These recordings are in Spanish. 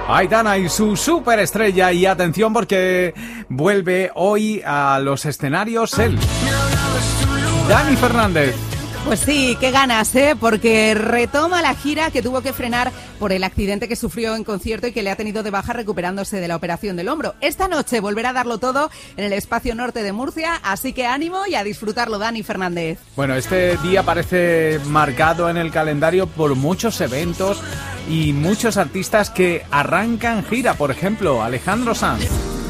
Aitana y su superestrella, y atención porque vuelve hoy a los escenarios él, Dani Fernández. Pues sí, qué ganas, porque retoma la gira que tuvo que frenar por el accidente que sufrió en concierto y que le ha tenido de baja recuperándose de la operación del hombro. Esta noche volverá a darlo todo en el Espacio Norte de Murcia, así que ánimo y a disfrutarlo, Dani Fernández. Bueno, este día parece marcado en el calendario por muchos eventos y muchos artistas que arrancan gira, por ejemplo, Alejandro Sanz.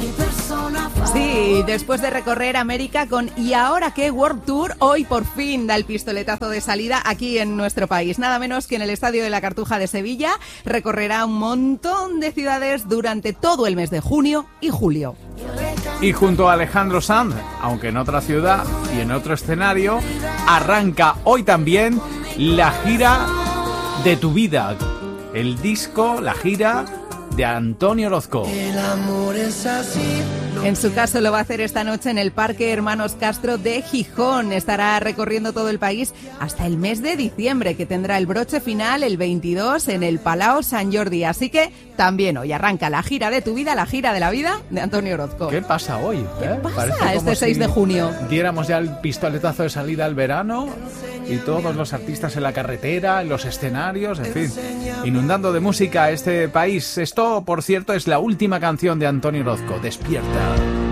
Sí, después de recorrer América con ¿Y ahora qué? World Tour, hoy por fin da el pistoletazo de salida aquí en nuestro país. Nada menos que en el Estadio de la Cartuja de Sevilla. Recorrerá un montón de ciudades durante todo el mes de junio y julio. Y junto a Alejandro Sanz, aunque en otra ciudad y en otro escenario, arranca hoy también la gira de tu vida. El disco, la gira de Antonio Orozco. El amor es así. En su caso lo va a hacer esta noche en el Parque Hermanos Castro de Gijón. Estará recorriendo todo el país hasta el mes de diciembre, que tendrá el broche final el 22 en el Palau Sant Jordi. Así que también hoy arranca la gira de tu vida, la gira de la vida de Antonio Orozco. ¿Qué pasa hoy? ¿Qué pasa este 6 de junio? Diéramos ya el pistoletazo de salida al verano y todos los artistas en la carretera, en los escenarios, en fin, inundando de música este país. Esto, por cierto, es la última canción de Antonio Orozco, Despierta.